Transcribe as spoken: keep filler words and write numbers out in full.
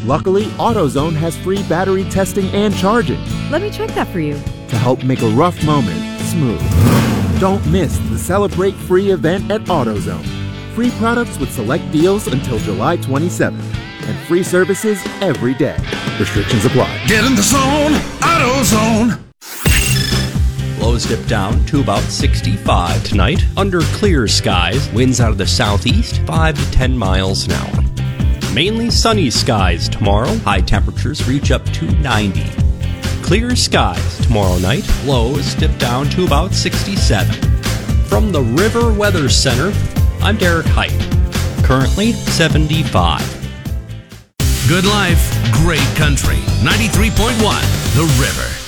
Luckily, AutoZone has free battery testing and charging Let me check that for you. to help make a rough moment smooth. Don't miss the Celebrate Free event at AutoZone. Free products with select deals until July twenty-seventh. And free services every day. Restrictions apply. Get in the zone, AutoZone. Lows dip down to about sixty-five tonight. Under clear skies, winds out of the southeast, five to ten miles an hour. Mainly sunny skies tomorrow. High temperatures reach up to ninety. Clear skies tomorrow night. Lows dip down to about sixty-seven. From the River Weather Center, I'm Derek Height. Currently seventy-five. Good life, great country. ninety-three point one, The River.